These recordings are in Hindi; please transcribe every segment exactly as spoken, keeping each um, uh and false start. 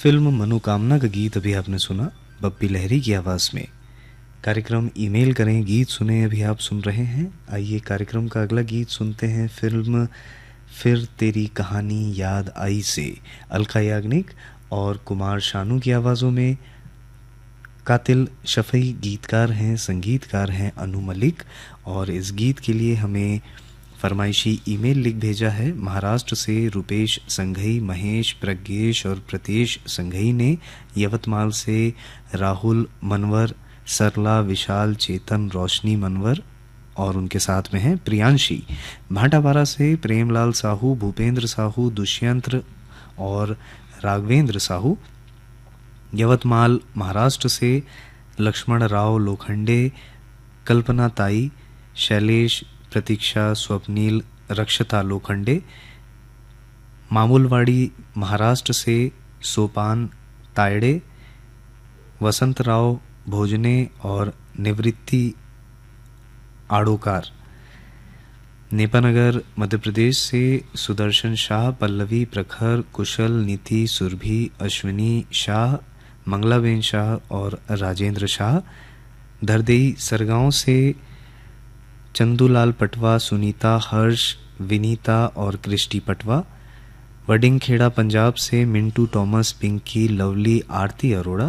फिल्म मनोकामना का गीत अभी आपने सुना बप्पी लहरी की आवाज़ में। कार्यक्रम ईमेल करें गीत सुने अभी आप सुन रहे हैं। आइए कार्यक्रम का अगला गीत सुनते हैं। फिल्म फिर तेरी कहानी याद आई से अलका याग्निक और कुमार शानू की आवाज़ों में। कातिल शफई गीतकार हैं, संगीतकार हैं अनु मलिक। और इस गीत के लिए हमें फरमाइशी ईमेल लिख भेजा है महाराष्ट्र से रुपेश संघई, महेश, प्रज्ञेश और प्रतेश संघई ने। यवतमाल से राहुल मनवर, सरला, विशाल, चेतन, रोशनी मनवर और उनके साथ में हैं प्रियांशी। भाटापारा से प्रेमलाल साहू, भूपेंद्र साहू, दुष्यंत और राघवेंद्र साहू। यवतमाल महाराष्ट्र से लक्ष्मण राव लोखंडे, कल्पना ताई, शैलेश, प्रतीक्षा, स्वप्नील, रक्षता लोखंडे। मामूलवाड़ी महाराष्ट्र से सोपान तायड़े, वसंतराव भोजने और निवृत्ति आड़ोकार। नेपानगर मध्य प्रदेश से सुदर्शन शाह, पल्लवी, प्रखर, कुशल, नीति, सुरभि, अश्विनी शाह, मंगलाबेन शाह और राजेंद्र शाह। धरदेई सरगांव से चंदूलाल पटवा, सुनीता, हर्ष, विनीता और क्रिस्टी पटवा। वडिंग खेड़ा पंजाब से मिंटू टॉमस, पिंकी, लवली, आरती अरोड़ा।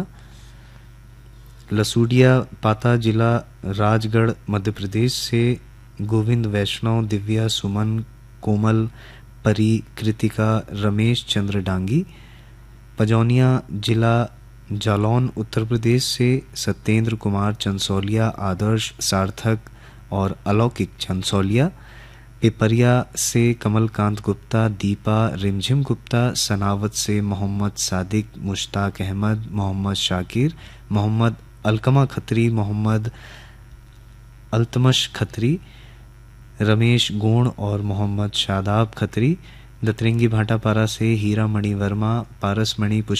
लसूडिया पाता जिला राजगढ़ मध्य प्रदेश से गोविंद वैष्णव, दिव्या, सुमन, कोमल, परी, कृतिका, रमेश चंद्र डांगी। पजौनिया जिला जालौन उत्तर प्रदेश से सत्येंद्र कुमार चंसौलिया, आदर्श, सार्थक और अलौकिक चंसौलिया। पिपरिया से कमलकांत गुप्ता, दीपा, रिमझिम गुप्ता। सनावत से मोहम्मद सादिक, मुश्ताक अहमद, मोहम्मद शाकिर, मोहम्मद अलकमा खत्री, मोहम्मद अल्तमश खत्री, रमेश गोण और मोहम्मद शादाब खत्री। दतरंगी भाटापारा से हीरा मणि वर्मा, पारस मणि,